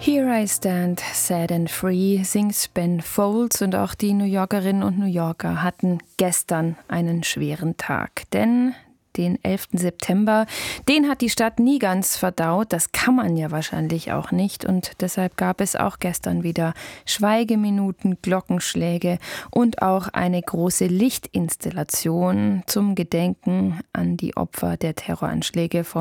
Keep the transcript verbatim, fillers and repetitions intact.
Here I Stand, Sad and Free singt Ben Folds, und auch die New Yorkerinnen und New Yorker hatten gestern einen schweren Tag. Denn den elften September, den hat die Stadt nie ganz verdaut. Das kann man ja wahrscheinlich auch nicht. Und deshalb gab es auch gestern wieder Schweigeminuten, Glockenschläge und auch eine große Lichtinstallation zum Gedenken an die Opfer der Terroranschläge vom